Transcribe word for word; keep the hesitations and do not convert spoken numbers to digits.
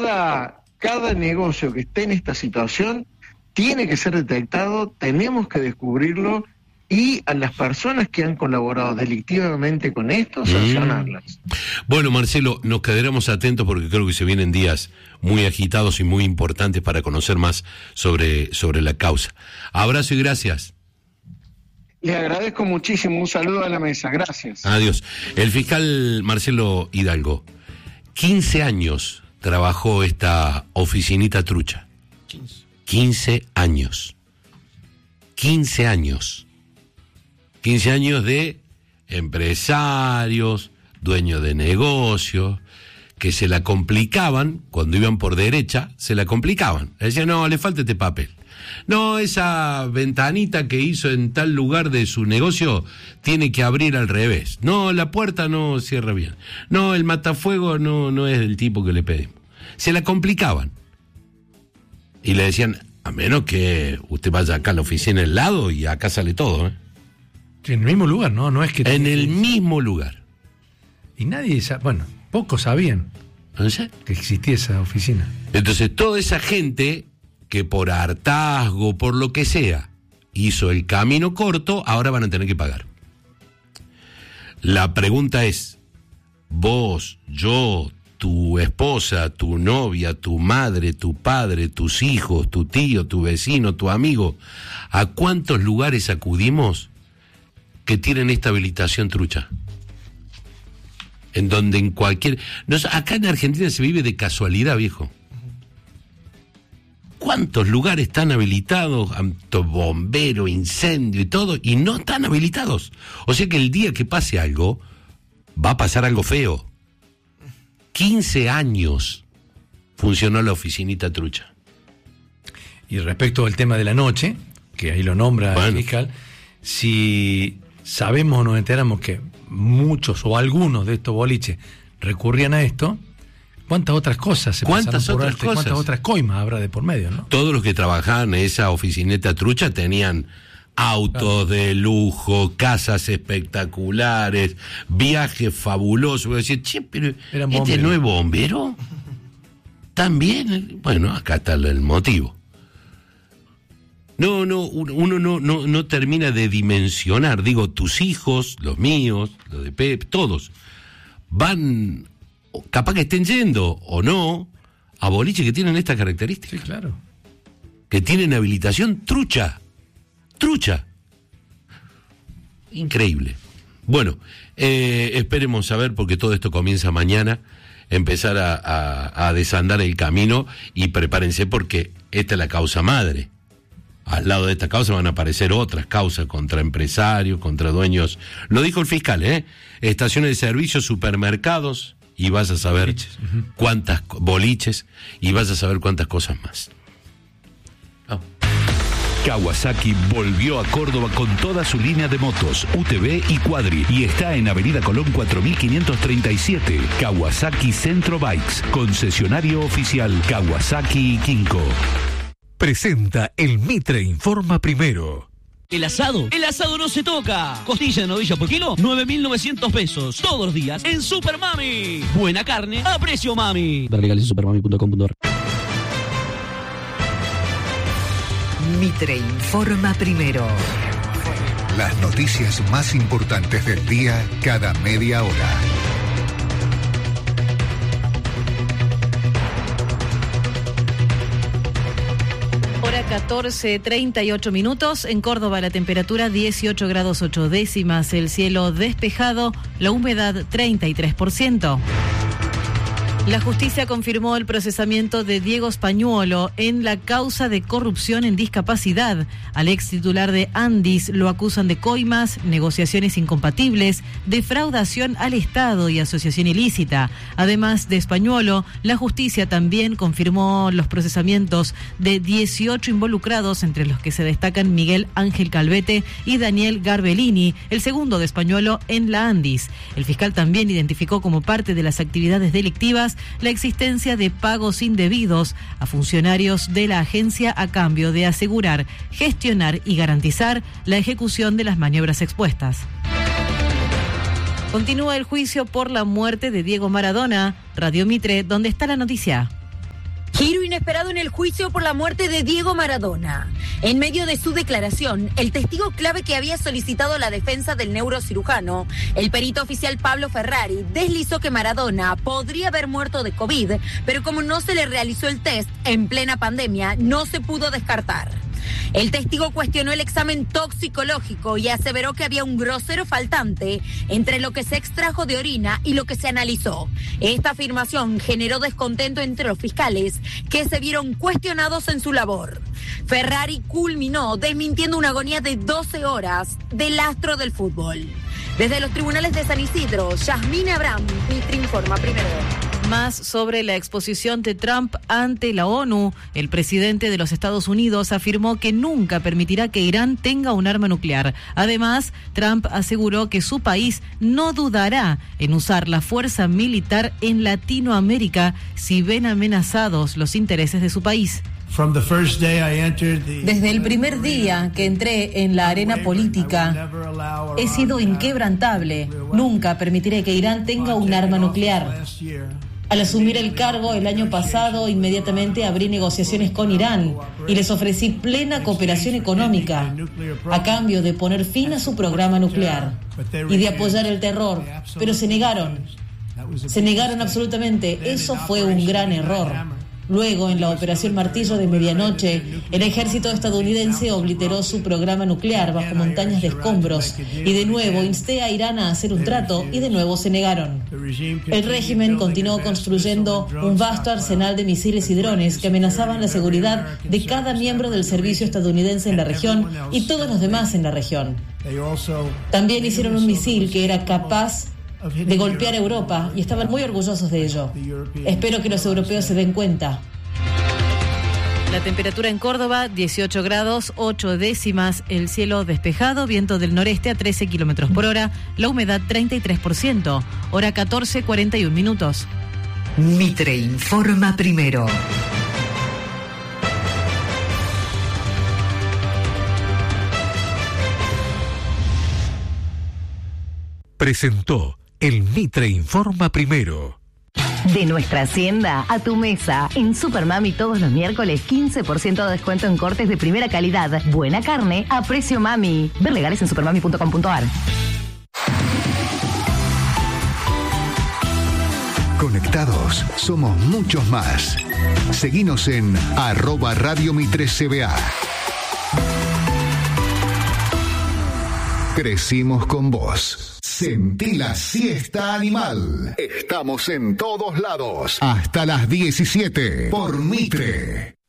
cada, cada negocio que esté en esta situación tiene que ser detectado, tenemos que descubrirlo y a las personas que han colaborado delictivamente con esto, sancionarlas. Mm. Bueno, Marcelo, nos quedaremos atentos porque creo que se vienen días muy agitados y muy importantes para conocer más sobre, sobre la causa. Abrazo y gracias. Les agradezco muchísimo, un saludo a la mesa, gracias. Adiós. El fiscal Marcelo Hidalgo, quince años trabajó esta oficinita trucha. quince años. quince años. quince años de empresarios, dueños de negocios, que se la complicaban, cuando iban por derecha, se la complicaban. Le decían, no, le falta este papel. No, esa ventanita que hizo en tal lugar de su negocio tiene que abrir al revés. No, la puerta no cierra bien. No, el matafuego no, no es del tipo que le pedimos. Se la complicaban. Y le decían, a menos que usted vaya acá a la oficina al lado y acá sale todo, ¿eh? En el mismo lugar, ¿no? No es que... En el mismo lugar. Y nadie, bueno, pocos sabían ¿No sé? que existía esa oficina. Entonces, toda esa gente que por hartazgo, por lo que sea, hizo el camino corto, ahora van a tener que pagar. La pregunta es, vos, yo, tu esposa, tu novia, tu madre, tu padre, tus hijos, tu tío, tu vecino, tu amigo, ¿a cuántos lugares acudimos que tienen esta habilitación trucha? En donde en cualquier... No, acá en Argentina se vive de casualidad, viejo. ¿Cuántos lugares están habilitados? Bombero, incendio y todo, y no están habilitados. O sea que el día que pase algo, va a pasar algo feo. quince años funcionó la oficinita trucha. Y respecto al tema de la noche, que ahí lo nombra bueno. el fiscal, si sabemos o nos enteramos que muchos o algunos de estos boliches recurrían a esto, ¿cuántas otras cosas se ¿Cuántas pasaron por otras arte? cosas? ¿Cuántas otras coimas habrá de por medio, no? Todos los que trabajaban en esa oficineta trucha tenían autos claro. de lujo, casas espectaculares, viajes fabulosos. Voy a decir, che, pero ¿este no es bombero? También, bueno, acá está el motivo. No, no, uno no, no, no termina de dimensionar. Digo, tus hijos, los míos, los de Pep, todos, van, capaz que estén yendo o no, a boliches que tienen esta característica. Sí, claro. Que tienen habilitación trucha. Trucha. Increíble. Bueno, eh, esperemos a ver, porque todo esto comienza mañana, empezar a, a, a desandar el camino y prepárense porque esta es la causa madre. Al lado de esta causa van a aparecer otras causas contra empresarios, contra dueños. Lo dijo el fiscal, ¿eh? Estaciones de servicio, supermercados, y vas a saber boliches. Uh-huh. cuántas boliches, y vas a saber cuántas cosas más. Oh. Kawasaki volvió a Córdoba con toda su línea de motos, U T V y Quadri, y está en Avenida Colón cuatro mil quinientos treinta y siete. Kawasaki Centro Bikes, concesionario oficial Kawasaki y Kinko. Presenta el Mitre Informa Primero. El asado, el asado no se toca. Costilla de novilla por kilo, nueve mil novecientos pesos. Todos los días en Super Mami. Buena carne a precio mami. Ver legales en supermami punto com punto ar. Mitre Informa Primero. Las noticias más importantes del día cada media hora. Hora catorce, treinta y ocho minutos. En Córdoba la temperatura dieciocho grados ocho décimas. El cielo despejado, la humedad treinta y tres por ciento. La justicia confirmó el procesamiento de Diego Spañuolo en la causa de corrupción en discapacidad. Al ex titular de Andis lo acusan de coimas, negociaciones incompatibles, defraudación al Estado y asociación ilícita. Además de Spañuolo, la justicia también confirmó los procesamientos de dieciocho involucrados, entre los que se destacan Miguel Ángel Calvete y Daniel Garbellini, el segundo de Spañuolo en la Andis. El fiscal también identificó como parte de las actividades delictivas la existencia de pagos indebidos a funcionarios de la agencia a cambio de asegurar, gestionar y garantizar la ejecución de las maniobras expuestas. Continúa el juicio por la muerte de Diego Maradona. Radio Mitre, ¿dónde está la noticia? Giro inesperado en el juicio por la muerte de Diego Maradona. En medio de su declaración, el testigo clave que había solicitado la defensa del neurocirujano, el perito oficial Pablo Ferrari, deslizó que Maradona podría haber muerto de COVID, pero como no se le realizó el test en plena pandemia, no se pudo descartar. El testigo cuestionó el examen toxicológico y aseveró que había un grosero faltante entre lo que se extrajo de orina y lo que se analizó. Esta afirmación generó descontento entre los fiscales, que se vieron cuestionados en su labor. Ferrari culminó desmintiendo una agonía de doce horas del astro del fútbol. Desde los tribunales de San Isidro, Yasmine Abraham, Mitre Informa Primero. Más sobre la exposición de Trump ante la ONU. El presidente de los Estados Unidos afirmó que nunca permitirá que Irán tenga un arma nuclear. Además, Trump aseguró que su país no dudará en usar la fuerza militar en Latinoamérica si ven amenazados los intereses de su país. Desde el primer día que entré en la arena política, he sido inquebrantable. Nunca permitiré que Irán tenga un arma nuclear. Al asumir el cargo el año pasado, inmediatamente abrí negociaciones con Irán y les ofrecí plena cooperación económica a cambio de poner fin a su programa nuclear y de apoyar el terror, pero se negaron. Se negaron absolutamente. Eso fue un gran error. Luego, en la Operación Martillo de Medianoche, el ejército estadounidense obliteró su programa nuclear bajo montañas de escombros y de nuevo insté a Irán a hacer un trato y de nuevo se negaron. El régimen continuó construyendo un vasto arsenal de misiles y drones que amenazaban la seguridad de cada miembro del servicio estadounidense en la región y todos los demás en la región. También hicieron un misil que era capaz de golpear a Europa y estaban muy orgullosos de ello. Espero que los europeos se den cuenta. La temperatura en Córdoba, dieciocho grados, ocho décimas, el cielo despejado, viento del noreste a trece kilómetros por hora, la humedad treinta y tres por ciento, hora catorce cuarenta y un minutos. Mitre Informa Primero. Presentó el Mitre Informa Primero. De nuestra hacienda a tu mesa. En Supermami todos los miércoles quince por ciento de descuento en cortes de primera calidad. Buena carne a precio mami. Ver legales en supermami punto com punto a r. Conectados somos muchos más. Seguinos en arroba Radio Mitre C B A. Crecimos con vos. Sentí la siesta animal. Estamos en todos lados. Hasta las diecisiete por Mitre.